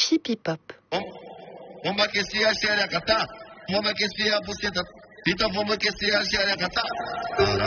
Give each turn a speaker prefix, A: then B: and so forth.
A: Chipipop.
B: Vamos aquecer a xereca, tá? Vamos aquecer a buceta. Então vamos aquecer a xereca, tá?